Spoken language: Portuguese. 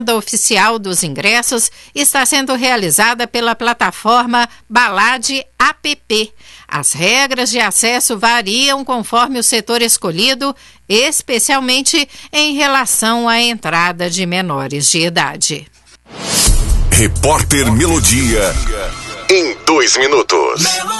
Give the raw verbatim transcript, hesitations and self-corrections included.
oficial dos ingressos está sendo realizada pela plataforma Balade App. As regras de acesso variam conforme o setor escolhido, especialmente em relação à entrada de menores de idade. Repórter Melodia, em dois minutos.